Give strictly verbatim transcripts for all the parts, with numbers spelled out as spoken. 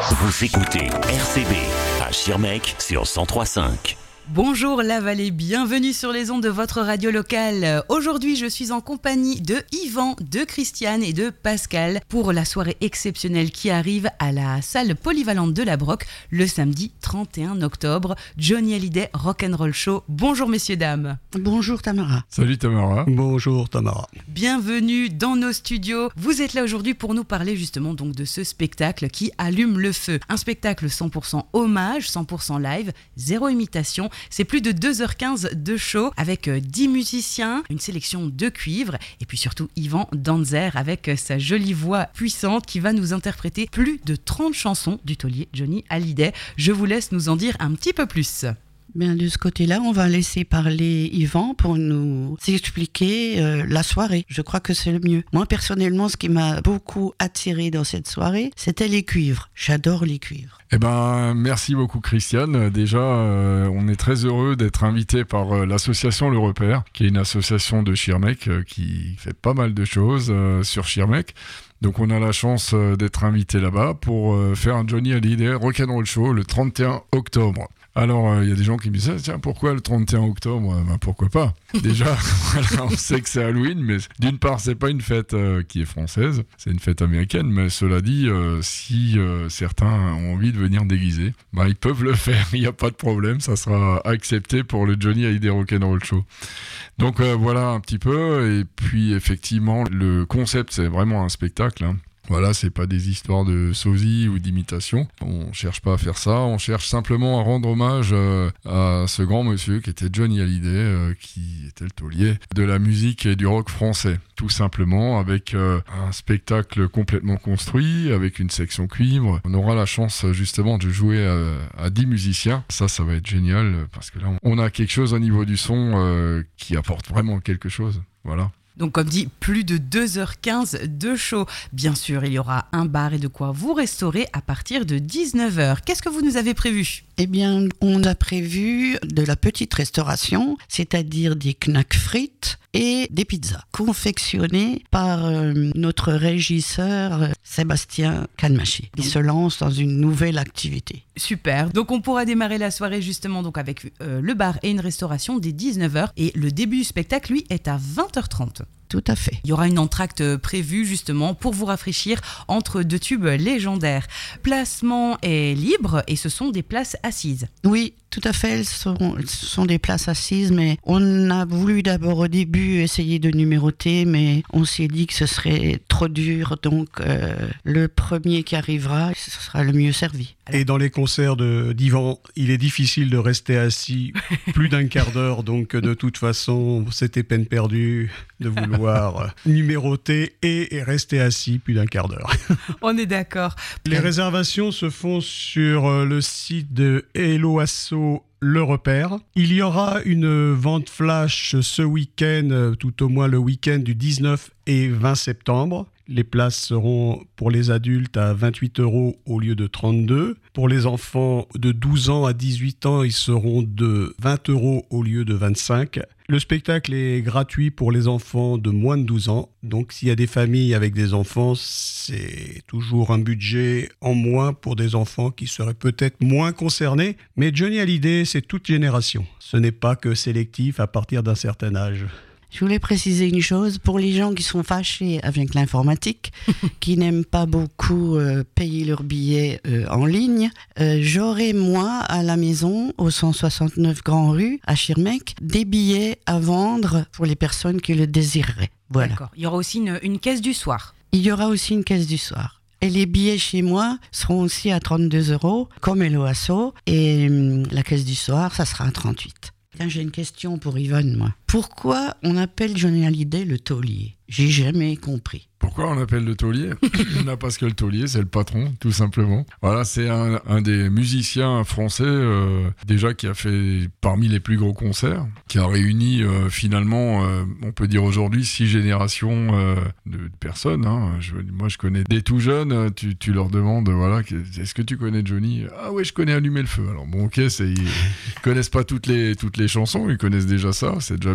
Vous écoutez R C B à Schirmeck sur cent trois virgule cinq. Bonjour la vallée, bienvenue sur les ondes de votre radio locale. Aujourd'hui, je suis en compagnie de Yvan, de Christiane et de Pascal pour la soirée exceptionnelle qui arrive à la salle polyvalente de la Broc le samedi trente et un octobre. Johnny Hallyday Rock'n'Roll Show. Bonjour messieurs, dames. Bonjour Tamara. Salut Tamara. Bonjour Tamara. Bienvenue dans nos studios. Vous êtes là aujourd'hui pour nous parler justement donc de ce spectacle qui allume le feu. Un spectacle cent pour cent hommage, cent pour cent live, zéro imitation. C'est plus de deux heures quinze de show avec dix musiciens, une sélection de cuivres et puis surtout Yvan Danzer avec sa jolie voix puissante qui va nous interpréter plus de trente chansons du taulier Johnny Hallyday. Je vous laisse nous en dire un petit peu plus. Bien, de ce côté-là, on va laisser parler Yvan pour nous expliquer euh, la soirée. Je crois que c'est le mieux. Moi, personnellement, ce qui m'a beaucoup attiré dans cette soirée, c'était les cuivres. J'adore les cuivres. Eh ben, merci beaucoup Christiane. Déjà, euh, on est très heureux d'être invité par euh, l'association Le Repère, qui est une association de Schirmeck euh, qui fait pas mal de choses euh, sur Schirmeck. Donc on a la chance euh, d'être invité là-bas pour euh, faire un Johnny Hallyday Rock'n'Roll Show le trente et un octobre. Alors, il euh, y a des gens qui me disent « Tiens, pourquoi le trente et un octobre ?» Ben, pourquoi pas. Déjà, voilà, on sait que c'est Halloween, mais d'une part, c'est pas une fête euh, qui est française, c'est une fête américaine, mais cela dit, euh, si euh, certains ont envie de venir déguiser, ben, ils peuvent le faire, il n'y a pas de problème, ça sera accepté pour le Johnny Hallyday Rock'n'Roll Show. Donc euh, voilà un petit peu, et puis effectivement, le concept, c'est vraiment un spectacle, hein. Voilà, c'est pas des histoires de sosie ou d'imitation. On cherche pas à faire ça, on cherche simplement à rendre hommage euh, à ce grand monsieur qui était Johnny Hallyday, euh, qui était le taulier de la musique et du rock français. Tout simplement, avec euh, un spectacle complètement construit, avec une section cuivre. On aura la chance justement de jouer à, à dix musiciens. Ça, ça va être génial, parce que là, on a quelque chose au niveau du son euh, qui apporte vraiment quelque chose. Voilà. Donc comme dit, plus de deux heures quinze de show. Bien sûr, il y aura un bar et de quoi vous restaurer à partir de dix-neuf heures. Qu'est-ce que vous nous avez prévu ? Eh bien, on a prévu de la petite restauration, c'est-à-dire des knack frites et des pizzas, confectionnées par euh, notre régisseur Sébastien Canmaché. Il se lance dans une nouvelle activité. Super, donc on pourra démarrer la soirée justement donc avec euh, le bar et une restauration dès dix-neuf heures. Et le début du spectacle, lui, est à vingt heures trente. Tout à fait. Il y aura une entracte prévue justement pour vous rafraîchir entre deux tubes légendaires. Placement est libre et ce sont des places assises. Oui, tout à fait, elles sont, ce sont des places assises, mais on a voulu d'abord au début essayer de numéroter, mais on s'est dit que ce serait trop dur, donc euh, le premier qui arrivera, ce sera le mieux servi. Et dans les concerts de, d'Yvan, il est difficile de rester assis plus d'un quart d'heure, donc de toute façon, c'était peine perdue de vouloir numéroter et, et rester assis plus d'un quart d'heure. On est d'accord. Les réservations se font sur le site de Hello Asso Le Repère. Il y aura une vente flash ce week-end, tout au moins le week-end du dix-neuf et vingt septembre. Les places seront pour les adultes à vingt-huit euros au lieu de trente-deux. Pour les enfants de douze ans à dix-huit ans, ils seront de vingt euros au lieu de vingt-cinq. Le spectacle est gratuit pour les enfants de moins de douze ans. Donc s'il y a des familles avec des enfants, c'est toujours un budget en moins pour des enfants qui seraient peut-être moins concernés. Mais Johnny Hallyday, c'est toute génération. Ce n'est pas que sélectif à partir d'un certain âge. Je voulais préciser une chose, pour les gens qui sont fâchés avec l'informatique, qui n'aiment pas beaucoup euh, payer leurs billets euh, en ligne, euh, j'aurai moi à la maison, au cent soixante-neuf Grand Rue, à Schirmeck, des billets à vendre pour les personnes qui le désireraient. Voilà. D'accord. Il y aura aussi une, une caisse du soir. Il y aura aussi une caisse du soir. Et les billets chez moi seront aussi à trente-deux euros, comme Hello Asso, et hum, la caisse du soir, ça sera à trente-huit. Tiens, j'ai une question pour Yvonne, moi. Pourquoi on appelle Johnny Hallyday le taulier ? J'ai jamais compris. Pourquoi on l'appelle le taulier ? Il n'a pas ce que le taulier, c'est le patron, tout simplement. Voilà, c'est un, un des musiciens français, euh, déjà qui a fait parmi les plus gros concerts, qui a réuni euh, finalement, euh, on peut dire aujourd'hui, six générations euh, de personnes. Hein. Je, moi, je connais des tout jeunes, tu, tu leur demandes, voilà, est-ce que tu connais Johnny ? Ah ouais, je connais Allumer le feu. Alors bon, ok, c'est, ils connaissent pas toutes les, toutes les chansons, ils connaissent déjà ça, c'est déjà bien.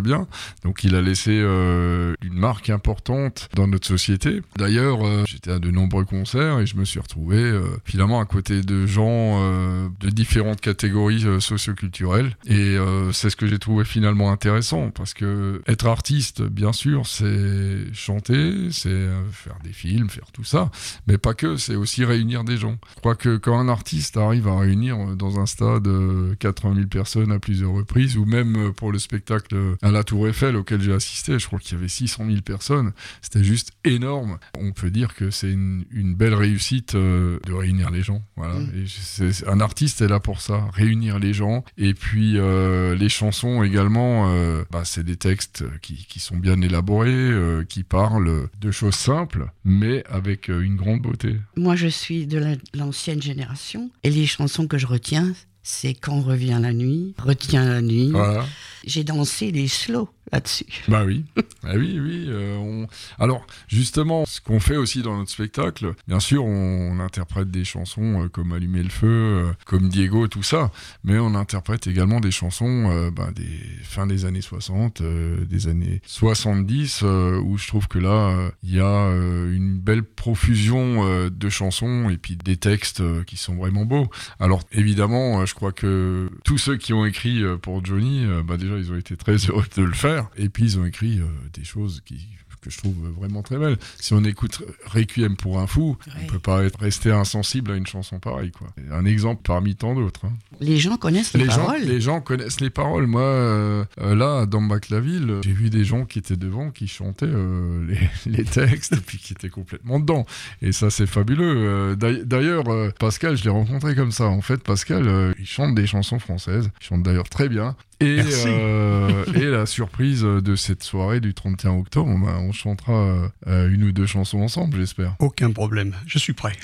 bien. Donc il a laissé euh, une marque importante dans notre société. D'ailleurs, euh, j'étais à de nombreux concerts et je me suis retrouvé euh, finalement à côté de gens euh, de différentes catégories euh, socioculturelles. Et euh, c'est ce que j'ai trouvé finalement intéressant, parce que être artiste, bien sûr, c'est chanter, c'est euh, faire des films, faire tout ça, mais pas que, c'est aussi réunir des gens. Je crois que quand un artiste arrive à réunir dans un stade euh, quatre-vingt mille personnes à plusieurs reprises, ou même pour le spectacle à la Tour Eiffel auquel j'ai assisté, je crois qu'il y avait six cent mille personnes, c'était juste énorme. On peut dire que c'est une, une belle réussite euh, de réunir les gens. Voilà. Mmh. Et c'est, un artiste est là pour ça, réunir les gens. Et puis euh, les chansons également, euh, bah, c'est des textes qui, qui sont bien élaborés, euh, qui parlent de choses simples, mais avec euh, une grande beauté. Moi, je suis de la, l'ancienne génération, et les chansons que je retiens, c'est Quand revient la nuit, Retiens la nuit. Voilà. J'ai dansé des slows là-dessus. Bah oui, bah oui, oui. Euh, on... Alors, justement, ce qu'on fait aussi dans notre spectacle, bien sûr, on, on interprète des chansons euh, comme Allumer le feu, euh, comme Diego, tout ça, mais on interprète également des chansons euh, bah, des fins des années soixante, euh, des années soixante-dix, euh, où je trouve que là, il euh, y a euh, une belle profusion euh, de chansons et puis des textes euh, qui sont vraiment beaux. Alors, évidemment, euh, je crois que tous ceux qui ont écrit euh, pour Johnny, euh, bah, déjà, ils ont été très heureux de le faire. Et puis ils ont écrit euh, des choses qui, que je trouve vraiment très belles. Si on écoute Requiem pour un fou, ouais. on peut pas être, rester insensible à une chanson pareille, quoi. Un exemple parmi tant d'autres. Hein. Les gens connaissent les, les paroles. Gens, les gens connaissent les paroles. Moi, euh, là, dans Bac-la-Ville, j'ai vu des gens qui étaient devant, qui chantaient euh, les, les textes, et puis qui étaient complètement dedans. Et ça, c'est fabuleux. D'ailleurs, euh, Pascal, je l'ai rencontré comme ça. En fait, Pascal, euh, il chante des chansons françaises. Il chante d'ailleurs très bien. Et, euh, et la surprise de cette soirée du trente et un octobre, on, on chantera euh, une ou deux chansons ensemble, j'espère. Aucun problème, je suis prêt.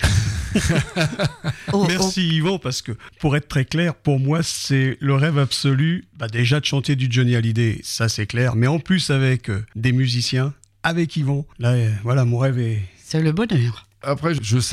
oh, Merci oh. Yvan, parce que pour être très clair, pour moi c'est le rêve absolu, bah déjà de chanter du Johnny Hallyday, ça c'est clair, mais en plus avec euh, des musiciens, avec Yvan, là euh, voilà, mon rêve est... C'est le bonheur. Après, je sais